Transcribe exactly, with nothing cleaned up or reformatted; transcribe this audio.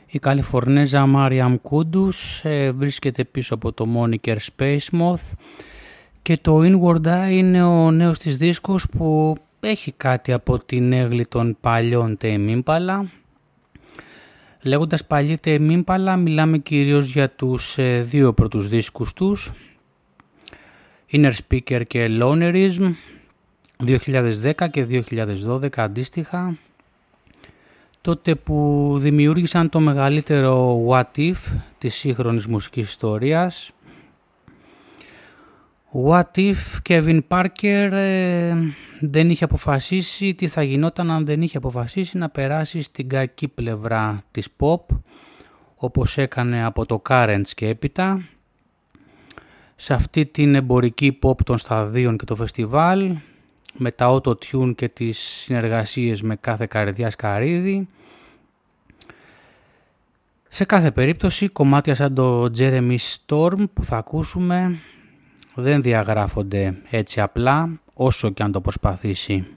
Η Καλιφορνέζα Μάριαμ Κούντους ε, βρίσκεται πίσω από το Moniker Space Moth και το Inward Eye είναι ο νέος της δίσκος που έχει κάτι από την έγλη των παλιών Tame Impala. Λέγοντας παλιή Tame Impala μιλάμε κυρίως για τους ε, δύο πρώτους δίσκους τους, Inner Speaker και Lonerism, δύο χιλιάδες δέκα και δύο χιλιάδες δώδεκα αντίστοιχα, τότε που δημιούργησαν το μεγαλύτερο What If της σύγχρονης μουσικής ιστορίας. What If Kevin Parker ε, δεν είχε αποφασίσει τι θα γινόταν αν δεν είχε αποφασίσει να περάσει στην κακή πλευρά της pop, όπως έκανε από το Currents και έπειτα, σε αυτή την εμπορική pop των σταδίων και το φεστιβάλ, με τα auto-tune και τις συνεργασίες με κάθε καρδιά σκαρίδι. Σε κάθε περίπτωση, κομμάτια σαν το Jeremy Storm που θα ακούσουμε δεν διαγράφονται έτσι απλά, όσο και αν το προσπαθήσει.